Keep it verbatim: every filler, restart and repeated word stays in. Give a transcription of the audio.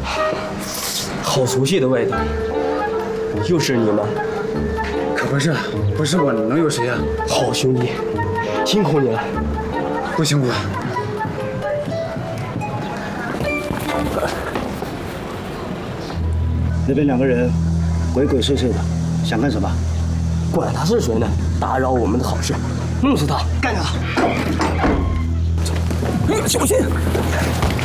好熟悉的味道，又是你吗？ 可不是，不是我，能有谁啊？ 好兄弟，辛苦你了。 不辛苦。 那边两个人鬼鬼祟祟的，想干什么？ 管他是谁呢？打扰我们的好事，弄死他，干掉他！走，小心！